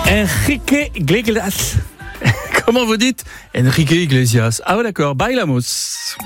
Enrique Iglesias. Comment vous dites? Enrique Iglesias. Ah ouais, d'accord. Bailamos.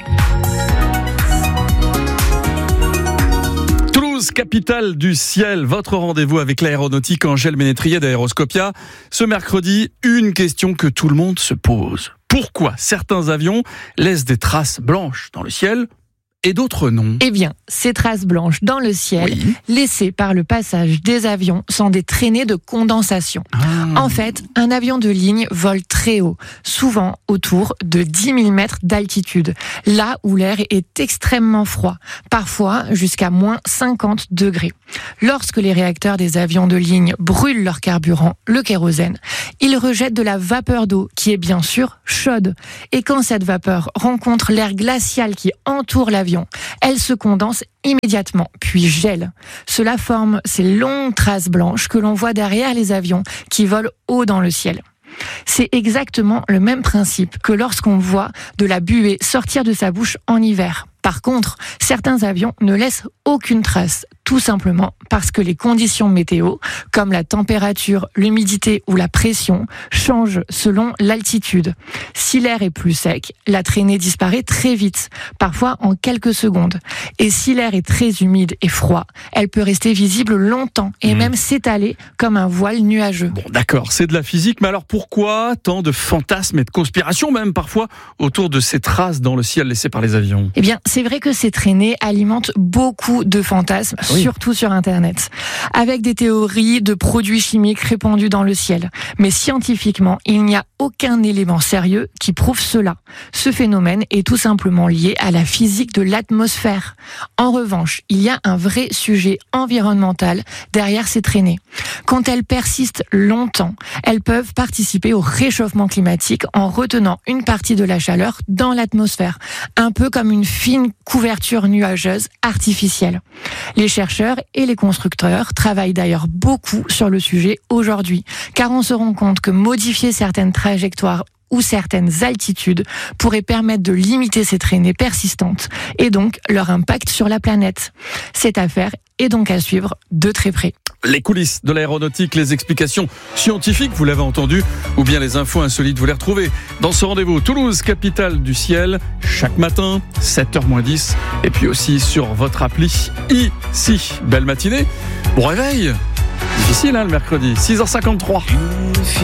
Toulouse, capitale du ciel. Votre rendez-vous avec l'aéronautique. Angèle Ménétrier d'Aéroscopia. Ce mercredi, une question que tout le monde se pose. Pourquoi certains avions laissent des traces blanches dans le ciel et d'autres non? Eh bien, ces traces blanches dans le ciel, Oui. laissées par le passage des avions, sont des traînées de condensation. En fait, un avion de ligne vole très haut, souvent autour de 10 000 mètres d'altitude, là où l'air est extrêmement froid, parfois jusqu'à moins 50 degrés. Lorsque les réacteurs des avions de ligne brûlent leur carburant, le kérosène, ils rejettent de la vapeur d'eau qui est bien sûr chaude. Et quand cette vapeur rencontre l'air glacial qui entoure l'avion, elle se condense immédiatement, puis gèle. Cela forme ces longues traces blanches que l'on voit derrière les avions qui volent haut dans le ciel. C'est exactement le même principe que lorsqu'on voit de la buée sortir de sa bouche en hiver. Par contre, certains avions ne laissent aucune trace, tout simplement parce que les conditions météo, comme la température, l'humidité ou la pression, changent selon l'altitude. Si l'air est plus sec, la traînée disparaît très vite, parfois en quelques secondes. Et si l'air est très humide et froid, elle peut rester visible longtemps et même s'étaler comme un voile nuageux. Bon, d'accord, c'est de la physique, mais alors pourquoi tant de fantasmes et de conspirations même parfois autour de ces traces dans le ciel laissées par les avions? Eh bien, c'est vrai que ces traînées alimentent beaucoup de fantasmes, surtout sur Internet, avec des théories de produits chimiques répandus dans le ciel. Mais scientifiquement, il n'y a aucun élément sérieux qui prouve cela. Ce phénomène est tout simplement lié à la physique de l'atmosphère. En revanche, il y a un vrai sujet environnemental derrière ces traînées. Quand elles persistent longtemps, elles peuvent participer au réchauffement climatique en retenant une partie de la chaleur dans l'atmosphère, un peu comme une fine couverture nuageuse artificielle. Les chercheurs et les constructeurs travaillent d'ailleurs beaucoup sur le sujet aujourd'hui, car on se rend compte que modifier certaines trajectoires ou certaines altitudes pourrait permettre de limiter ces traînées persistantes et donc leur impact sur la planète. Cette affaire est donc à suivre de très près. Les coulisses de l'aéronautique, les explications scientifiques, vous l'avez entendu, ou bien les infos insolites, vous les retrouvez dans ce rendez-vous Toulouse, capitale du ciel, chaque matin, 7h-10, et puis aussi sur votre appli ici. Belle matinée, bon réveil, difficile le mercredi, 6h53.